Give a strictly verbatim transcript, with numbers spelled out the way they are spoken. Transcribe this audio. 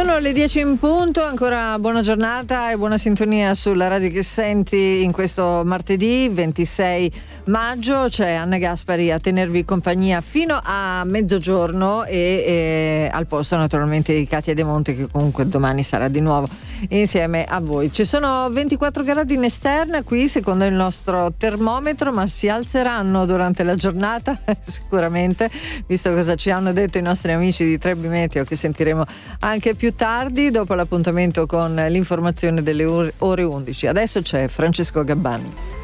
Sono le dieci in punto, ancora buona giornata e buona sintonia sulla radio che senti in questo martedì ventisei maggio. C'è Anna Gaspari a tenervi compagnia fino a mezzogiorno e, e al posto naturalmente di Katia De Monte, che comunque domani sarà di nuovo insieme a voi. Ci sono ventiquattro gradi in esterna qui secondo il nostro termometro, ma si alzeranno durante la giornata sicuramente, visto cosa ci hanno detto i nostri amici di Trebbi Meteo, che sentiremo anche più tardi dopo l'appuntamento con l'informazione delle ore undici. Adesso c'è Francesco Gabbani.